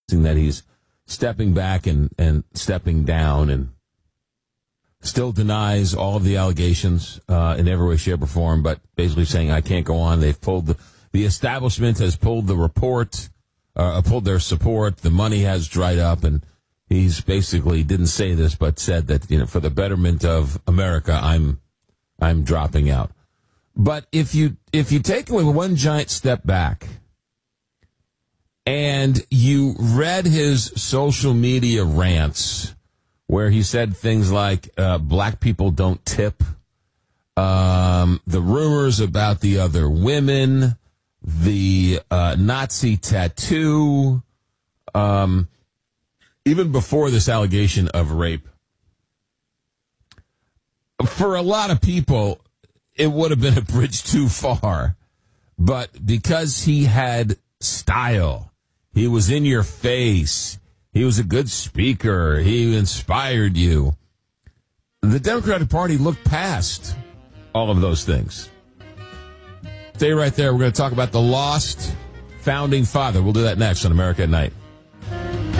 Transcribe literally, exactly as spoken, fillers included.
that he's stepping back and, and stepping down and still denies all of the allegations uh, in every way, shape, or form, but basically saying, I can't go on. They've pulled the, the establishment has pulled the report, uh, pulled their support. The money has dried up, and he's basically didn't say this, but said that, you know, for the betterment of America, I'm I'm dropping out. But if you if you take away one giant step back and you read his social media rants where he said things like uh, black people don't tip, um, the rumors about the other women, the uh, Nazi tattoo, um, even before this allegation of rape, for a lot of people, it would have been a bridge too far. But because he had style, he was in your face, he was a good speaker, he inspired you, the Democratic Party looked past all of those things. Stay right there. We're going to talk about the lost founding father. We'll do that next on America at Night.